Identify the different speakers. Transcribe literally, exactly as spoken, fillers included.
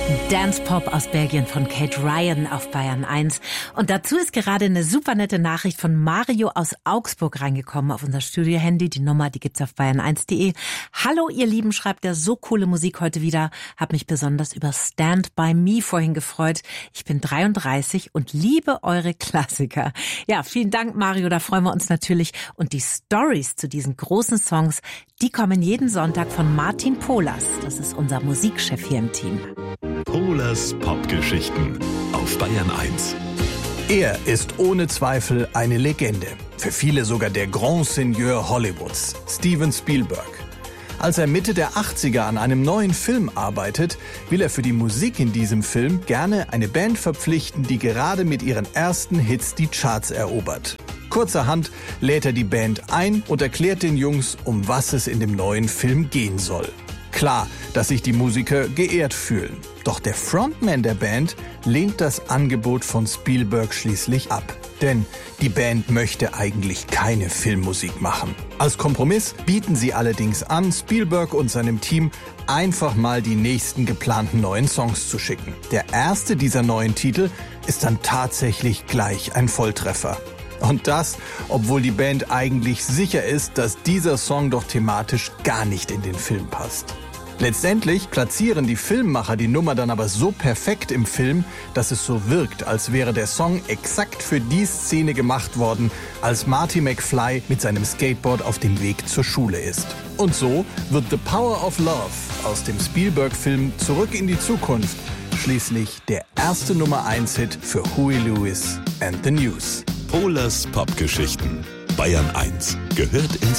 Speaker 1: Dance-Pop aus Belgien von Kate Ryan auf Bayern eins. Und dazu ist gerade eine super nette Nachricht von Mario aus Augsburg reingekommen auf unser Studio-Handy. Die Nummer, die gibt's auf bayern eins punkt de. Hallo ihr Lieben, schreibt er, so coole Musik heute wieder. Hab mich besonders über Stand By Me vorhin gefreut. Ich bin dreiunddreißig und liebe eure Klassiker. Ja, vielen Dank Mario, da freuen wir uns natürlich. Und die Stories zu diesen großen Songs, die kommen jeden Sonntag von Martin Polas. Das ist unser Musikchef hier im Team.
Speaker 2: Polas Popgeschichten auf Bayern eins.
Speaker 3: Er ist ohne Zweifel eine Legende. Für viele sogar der Grand Seigneur Hollywoods, Steven Spielberg. Als er Mitte der achtziger an einem neuen Film arbeitet, will er für die Musik in diesem Film gerne eine Band verpflichten, die gerade mit ihren ersten Hits die Charts erobert. Kurzerhand lädt er die Band ein und erklärt den Jungs, um was es in dem neuen Film gehen soll. Klar, dass sich die Musiker geehrt fühlen. Doch der Frontman der Band lehnt das Angebot von Spielberg schließlich ab. Denn die Band möchte eigentlich keine Filmmusik machen. Als Kompromiss bieten sie allerdings an, Spielberg und seinem Team einfach mal die nächsten geplanten neuen Songs zu schicken. Der erste dieser neuen Titel ist dann tatsächlich gleich ein Volltreffer. Und das, obwohl die Band eigentlich sicher ist, dass dieser Song doch thematisch gar nicht in den Film passt. Letztendlich platzieren die Filmemacher die Nummer dann aber so perfekt im Film, dass es so wirkt, als wäre der Song exakt für die Szene gemacht worden, als Marty McFly mit seinem Skateboard auf dem Weg zur Schule ist. Und so wird The Power of Love aus dem Spielberg-Film Zurück in die Zukunft schließlich der erste Nummer eins Hit für Huey Lewis and the News.
Speaker 2: Polas Popgeschichten. Bayern eins gehört ins